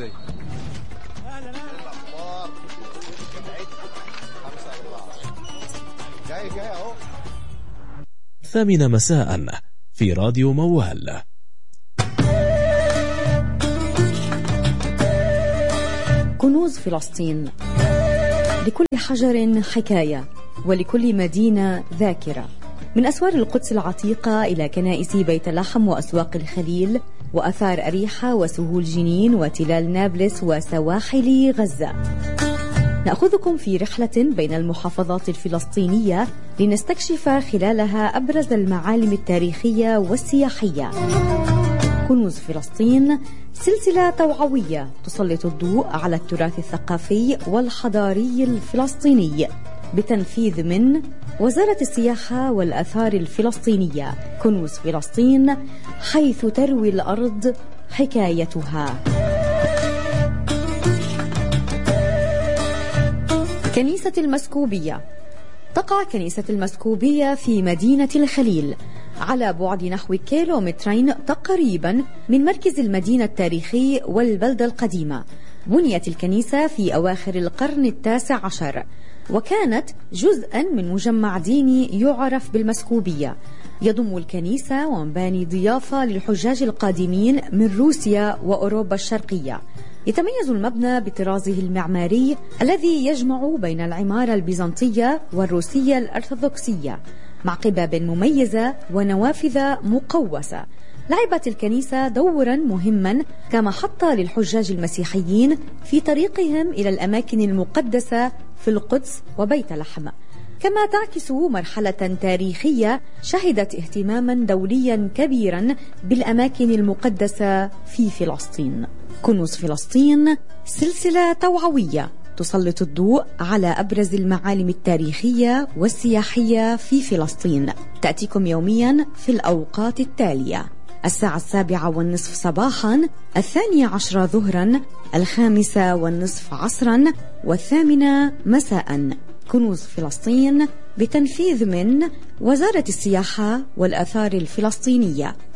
ازاي؟ اهلا الاخبار جاي اهو. 8 مساء في راديو موال. كنوز فلسطين. لكل حجر حكاية ولكل مدينة ذاكرة، من أسوار القدس العتيقة إلى كنائس بيت لحم وأسواق الخليل وأثار أريحة وسهول جنين وتلال نابلس وسواحل غزة. نأخذكم في رحلة بين المحافظات الفلسطينية لنستكشف خلالها أبرز المعالم التاريخية والسياحية. كنوز فلسطين سلسلة توعوية تسلط الضوء على التراث الثقافي والحضاري الفلسطيني بتنفيذ من وزارة السياحة والآثار الفلسطينية. كنوز فلسطين، حيث تروي الأرض حكايتها. كنيسة المسكوبية. تقع كنيسة المسكوبية في مدينة الخليل على بعد نحو كيلومترين تقريبا من مركز المدينة التاريخي والبلدة القديمة. بنيت الكنيسة في أواخر القرن ال19 وكانت جزءا من مجمع ديني يعرف بالمسكوبية، يضم الكنيسة ومباني ضيافة للحجاج القادمين من روسيا وأوروبا الشرقية. يتميز المبنى بطرازه المعماري الذي يجمع بين العمارة البيزنطية والروسية الأرثوذكسية مع قباب مميزة ونوافذ مقوسة. لعبت الكنيسة دورا مهما كمحطة للحجاج المسيحيين في طريقهم إلى الأماكن المقدسة في القدس وبيت لحم، كما تعكس مرحلة تاريخية شهدت اهتماما دوليا كبيرا بالأماكن المقدسة في فلسطين. كنوز فلسطين سلسلة توعوية تسلط الضوء على أبرز المعالم التاريخية والسياحية في فلسطين. تأتيكم يوميا في الأوقات التالية: 7:30 صباحا، 12 ظهرا، 5:15 عصرا، 8 مساء. كنوز فلسطين بتنفيذ من وزارة السياحة والآثار الفلسطينية.